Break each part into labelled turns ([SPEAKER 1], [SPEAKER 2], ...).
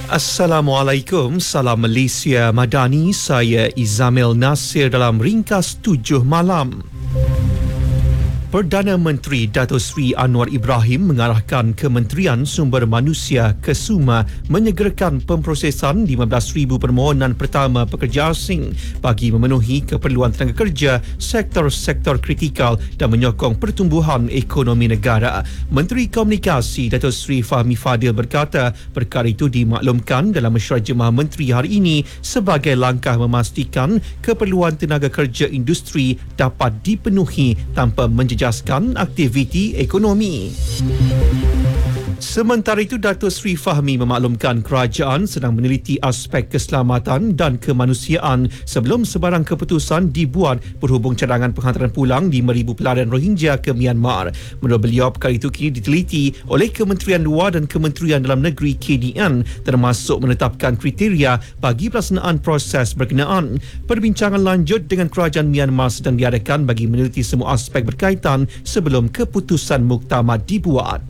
[SPEAKER 1] Assalamualaikum, salam Malaysia Madani, saya Izamil Nasir dalam ringkas 7 malam. Perdana Menteri Dato' Sri Anwar Ibrahim mengarahkan Kementerian Sumber Manusia KESUMA menyegerakan pemprosesan 15,000 permohonan pertama pekerja asing bagi memenuhi keperluan tenaga kerja sektor-sektor kritikal dan menyokong pertumbuhan ekonomi negara. Menteri Komunikasi Dato' Sri Fahmi Fadil berkata perkara itu dimaklumkan dalam mesyuarat Jemaah Menteri hari ini sebagai langkah memastikan keperluan tenaga kerja industri dapat dipenuhi tanpa menjejaskan aktiviti ekonomi. Sementara itu, Dato' Sri Fahmi memaklumkan kerajaan sedang meneliti aspek keselamatan dan kemanusiaan sebelum sebarang keputusan dibuat berhubung cadangan penghantaran pulang 5,000 pelarian Rohingya ke Myanmar. Menurut beliau, perkara itu kini diteliti oleh Kementerian Luar dan Kementerian Dalam Negeri KDN termasuk menetapkan kriteria bagi pelaksanaan proses berkenaan. Perbincangan lanjut dengan kerajaan Myanmar sedang diadakan bagi meneliti semua aspek berkaitan sebelum keputusan muktamad dibuat.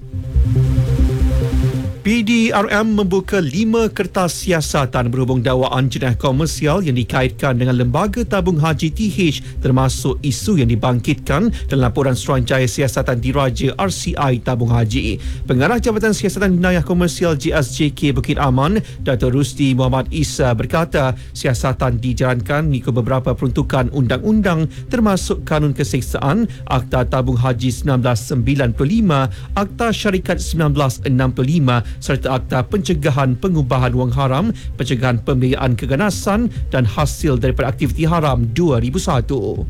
[SPEAKER 1] PDRM membuka 5 kertas siasatan berhubung dakwaan jenayah komersial yang dikaitkan dengan Lembaga Tabung Haji TH termasuk isu yang dibangkitkan dalam laporan Suruhanjaya Siasatan Diraja RCI Tabung Haji. Pengarah Jabatan Siasatan Jenayah Komersial JSJK Bukit Aman, Dato' Rusdi Muhammad Isa berkata siasatan dijalankan mengikut beberapa peruntukan undang-undang termasuk Kanun Keseksaan, Akta Tabung Haji 1995, Akta Syarikat 1965 serta Akta Pencegahan Pengubahan Wang Haram, Pencegahan Pembiayaan Keganasan dan Hasil daripada Aktiviti Haram 2001.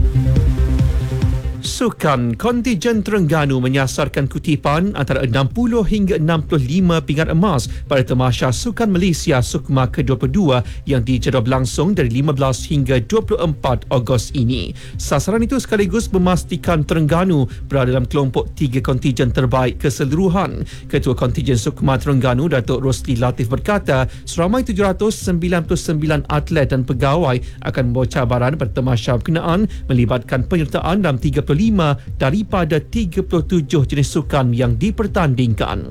[SPEAKER 1] Sukan kontijen Terengganu menyasarkan kutipan antara 60 hingga 65 pingat emas pada Tamasya Sukan Malaysia SUKMA ke-22 yang dijadual berlangsung dari 15 hingga 24 Ogos ini. Sasaran itu sekaligus memastikan Terengganu berada dalam kelompok 3 kontijen terbaik keseluruhan. Ketua Kontijen SUKMA Terengganu, Datuk Rosli Latif berkata seramai 799 atlet dan pegawai akan membawa cabaran pada Tamasya berkenaan melibatkan penyertaan dalam 35 daripada 37 jenis sukan yang dipertandingkan.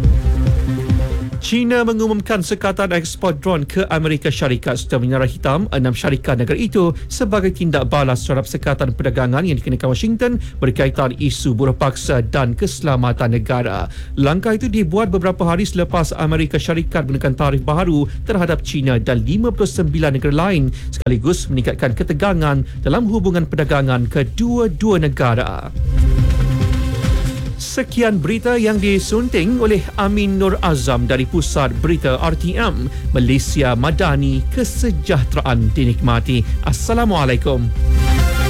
[SPEAKER 1] China mengumumkan sekatan ekspor drone ke Amerika Syarikat serta menyerah hitam 6 syarikat negara itu sebagai tindak balas terhadap sekatan perdagangan yang dikenakan Washington berkaitan isu buruh paksa dan keselamatan negara. Langkah itu dibuat beberapa hari selepas Amerika Syarikat menekan tarif baharu terhadap China dan 59 negara lain sekaligus meningkatkan ketegangan dalam hubungan perdagangan kedua-dua negara. Sekian berita yang disunting oleh Amin Nur Azam dari Pusat Berita RTM. Malaysia Madani, kesejahteraan dinikmati. Assalamualaikum.